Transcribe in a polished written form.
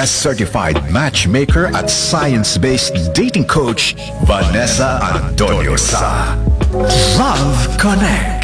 US-certified matchmaker at science-based dating coach, Vanessa Antonio sa Love Connect.